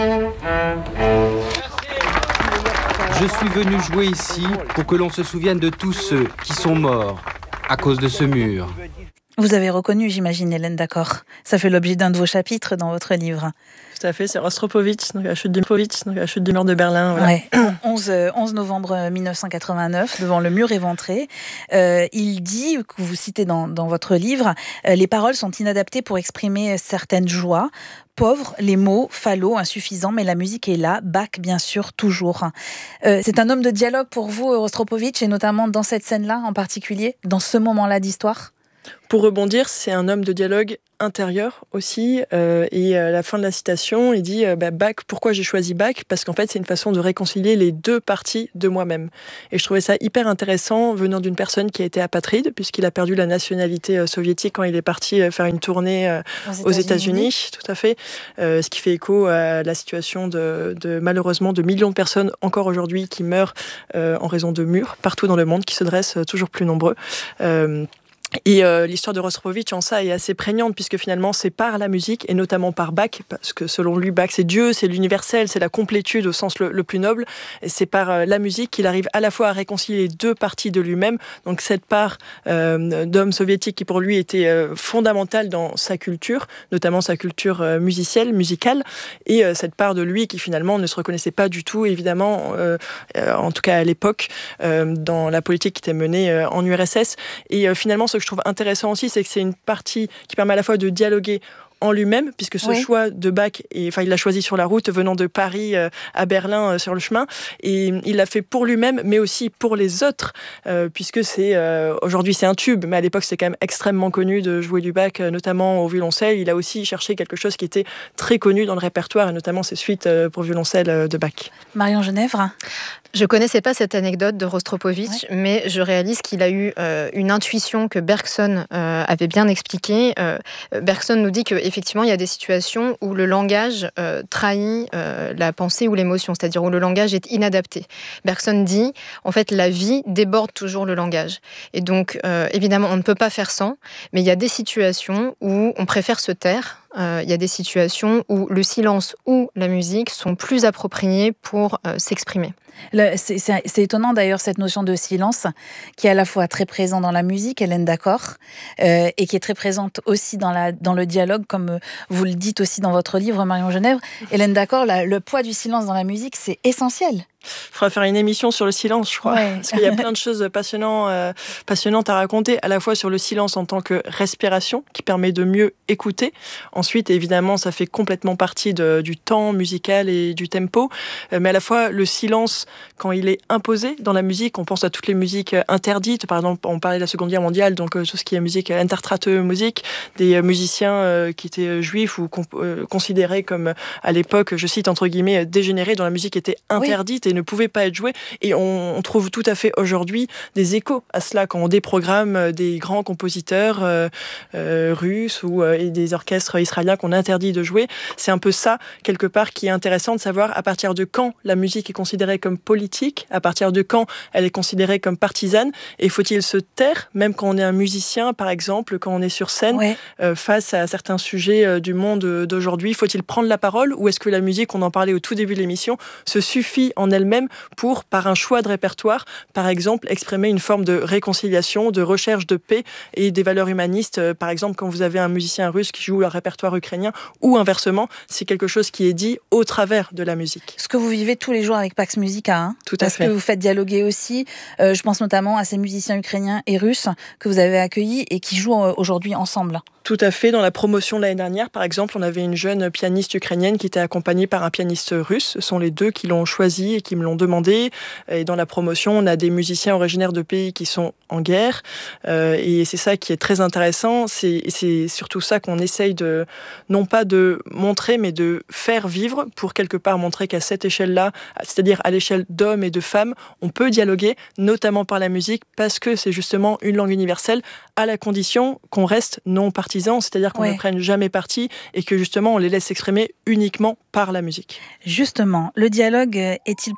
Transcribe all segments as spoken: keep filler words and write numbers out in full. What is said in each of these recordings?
Je suis venu jouer ici pour que l'on se souvienne de tous ceux qui sont morts à cause de ce mur. Vous avez reconnu, j'imagine, Hélène Dackor. Ça fait l'objet d'un de vos chapitres dans votre livre. Tout à fait, c'est Rostropovitch, donc la chute du Povitch, donc la chute du mur de Berlin. Voilà. Ouais. onze, onze novembre mille neuf cent quatre-vingt-neuf, devant le mur éventré, euh, il dit, que vous citez dans, dans votre livre, euh, les paroles sont inadaptées pour exprimer certaines joies. Pauvres, les mots, fallot, insuffisants, mais la musique est là, Bach bien sûr, toujours. Euh, c'est un homme de dialogue pour vous, Rostropovitch, et notamment dans cette scène-là en particulier, dans ce moment-là d'histoire ? Pour rebondir, c'est un homme de dialogue intérieur aussi, euh, et à la fin de la citation, il dit euh, bah, Bach, pourquoi j'ai choisi Bach ? Parce qu'en fait, c'est une façon de réconcilier les deux parties de moi-même. Et je trouvais ça hyper intéressant venant d'une personne qui a été apatride, puisqu'il a perdu la nationalité euh, soviétique quand il est parti euh, faire une tournée euh, aux, aux États-Unis. États-Unis, tout à fait. Euh, ce qui fait écho à la situation de, de malheureusement de millions de personnes encore aujourd'hui qui meurent euh, en raison de murs partout dans le monde, qui se dressent euh, toujours plus nombreux. Euh, Et euh, l'histoire de Rostropovitch en ça est assez prégnante, puisque finalement c'est par la musique, et notamment par Bach, parce que selon lui Bach c'est Dieu, c'est l'universel, c'est la complétude au sens le, le plus noble, et c'est par euh, la musique qu'il arrive à la fois à réconcilier les deux parties de lui-même, donc cette part euh, d'homme soviétique qui pour lui était euh, fondamentale dans sa culture, notamment sa culture euh, musicienne, musicale, et euh, cette part de lui qui finalement ne se reconnaissait pas du tout, évidemment, euh, euh, en tout cas à l'époque, euh, dans la politique qui était menée euh, en U R S S, et euh, finalement ce que je trouve intéressant aussi, c'est que c'est une partie qui permet à la fois de dialoguer en lui-même, puisque ce oui. choix de Bach, et, enfin, il l'a choisi sur la route, venant de Paris euh, à Berlin euh, sur le chemin, et il l'a fait pour lui-même, mais aussi pour les autres, euh, puisque c'est euh, aujourd'hui c'est un tube, mais à l'époque c'était quand même extrêmement connu de jouer du Bach, euh, notamment au violoncelle. Il a aussi cherché quelque chose qui était très connu dans le répertoire, et notamment ses suites euh, pour violoncelle euh, de Bach. Marion Genèvre. Je connaissais pas cette anecdote de Rostropovitch, ouais. mais je réalise qu'il a eu euh, une intuition que Bergson euh, avait bien expliquée. Euh, Bergson nous dit qu'effectivement, il y a des situations où le langage euh, trahit euh, la pensée ou l'émotion, c'est-à-dire où le langage est inadapté. Bergson dit, en fait, la vie déborde toujours le langage. Et donc, euh, évidemment, on ne peut pas faire sans, mais il y a des situations où on préfère se taire. Euh, il y a des situations où le silence ou la musique sont plus appropriés pour euh, s'exprimer. Le, c'est, c'est, c'est étonnant d'ailleurs cette notion de silence qui est à la fois très présent dans la musique, Hélène Dackor, euh, et qui est très présente aussi dans, la, dans le dialogue, comme vous le dites aussi dans votre livre, Marion Genèvre. Hélène Dackor, la, le poids du silence dans la musique, c'est essentiel. Il faudra faire une émission sur le silence, je crois. Ouais. Parce qu'il y a plein de choses passionnantes, euh, passionnantes à raconter, à la fois sur le silence en tant que respiration, qui permet de mieux écouter. Ensuite, évidemment, ça fait complètement partie de, du temps musical et du tempo. Euh, mais à la fois, le silence, quand il est imposé dans la musique, on pense à toutes les musiques interdites. Par exemple, on parlait de la Seconde Guerre mondiale, donc euh, tout ce qui est musique Intertrate musique, des euh, musiciens euh, qui étaient juifs ou con- euh, considérés comme, à l'époque, je cite entre guillemets, dégénérés, dont la musique était interdite. Oui. Et ne pouvait pas être joué. Et on, on trouve tout à fait aujourd'hui des échos à cela quand on déprogramme des grands compositeurs euh, euh, russes ou euh, et des orchestres israéliens qu'on interdit de jouer. C'est un peu ça, quelque part, qui est intéressant de savoir à partir de quand la musique est considérée comme politique, à partir de quand elle est considérée comme partisane, et faut-il se taire, même quand on est un musicien, par exemple, quand on est sur scène, ouais. euh, face à certains sujets euh, du monde d'aujourd'hui, faut-il prendre la parole, ou est-ce que la musique, on en parlait au tout début de l'émission, se suffit en elle elle-même pour, par un choix de répertoire, par exemple, exprimer une forme de réconciliation, de recherche de paix et des valeurs humanistes. Par exemple, quand vous avez un musicien russe qui joue un répertoire ukrainien, ou inversement, c'est quelque chose qui est dit au travers de la musique. Ce que vous vivez tous les jours avec Pax Musica, hein, tout à parce fait. que vous faites dialoguer aussi. Euh, je pense notamment à ces musiciens ukrainiens et russes que vous avez accueillis et qui jouent aujourd'hui ensemble. Tout à fait. Dans la promotion de l'année dernière, par exemple, on avait une jeune pianiste ukrainienne qui était accompagnée par un pianiste russe. Ce sont les deux qui l'ont choisie et qui me l'ont demandé. Et dans la promotion, on a des musiciens originaires de pays qui sont en guerre. Euh, et c'est ça qui est très intéressant. C'est, c'est surtout ça qu'on essaye de, non pas de montrer, mais de faire vivre pour quelque part montrer qu'à cette échelle-là, c'est-à-dire à l'échelle d'hommes et de femmes, on peut dialoguer, notamment par la musique, parce que c'est justement une langue universelle, à la condition qu'on reste non partisan, c'est-à-dire qu'on ouais. ne prenne jamais parti et que justement on les laisse s'exprimer uniquement par la musique. Justement, le dialogue est-il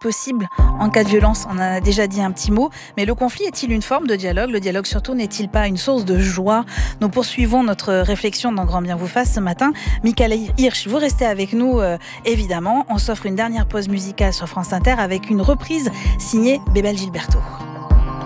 possible en cas de violence? On en a déjà dit un petit mot, mais le conflit est-il une forme de dialogue? Le dialogue surtout n'est-il pas une source de joie? Nous poursuivons notre réflexion dans Grand Bien vous fasse ce matin. Michael Hirsch, vous restez avec nous euh, évidemment. On s'offre une dernière pause musicale sur France Inter avec une reprise signée Bébel Gilberto.